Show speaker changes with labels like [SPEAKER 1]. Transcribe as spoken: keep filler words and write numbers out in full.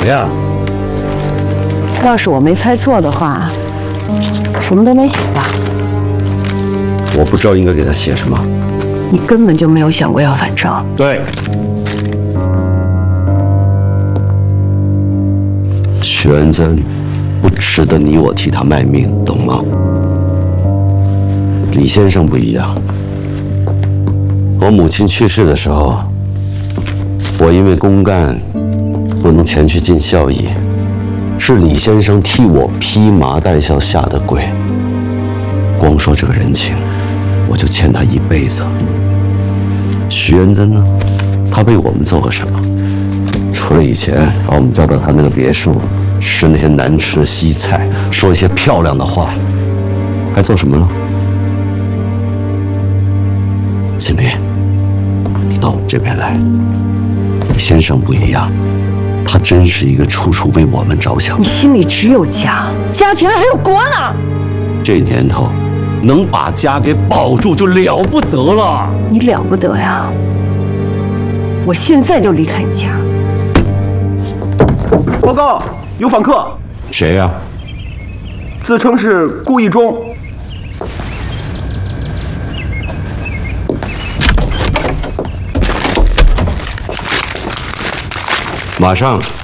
[SPEAKER 1] 么呀？
[SPEAKER 2] 要是我没猜错的话，什么都没写吧？
[SPEAKER 1] 我不知道应该给他写什么。
[SPEAKER 2] 你根本就没有想过要反赵。
[SPEAKER 1] 对。许恩珍不值得你我替他卖命，懂吗？李先生不一样。我母亲去世的时候，我因为公干不能前去尽孝义，是李先生替我披麻戴孝下的跪。光说这个人情，我就欠他一辈子。徐恩珍呢？他为我们做过什么？除了以前把我们叫到他那个别墅，吃那些难吃的西菜，说一些漂亮的话，还做什么了？金莲，你到我们这边来。李先生不一样，他真是一个处处为我们着想。
[SPEAKER 2] 你心里只有家，家前还有国呢。
[SPEAKER 1] 这年头，能把家给保住就了不得了。
[SPEAKER 2] 你了不得呀！我现在就离开你家。
[SPEAKER 3] 报告，有访客。
[SPEAKER 1] 谁呀？
[SPEAKER 3] 自称是顾义忠。
[SPEAKER 1] 马上